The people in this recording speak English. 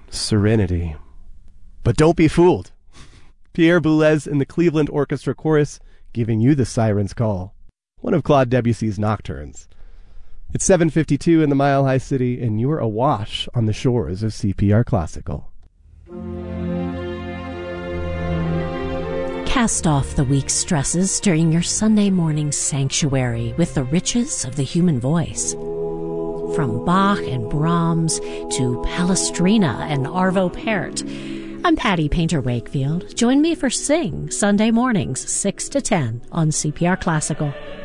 Serenity. But don't be fooled. Pierre Boulez and the Cleveland Orchestra Chorus giving you the Siren's Call, one of Claude Debussy's nocturnes. It's 7:52 in the Mile High City, and you're awash on the shores of CPR Classical. Cast off the week's stresses during your Sunday morning sanctuary with the riches of the human voice. From Bach and Brahms to Palestrina and Arvo Pärt, I'm Patty Painter Wakefield. Join me for Sing Sunday mornings 6 to 10 on CPR Classical.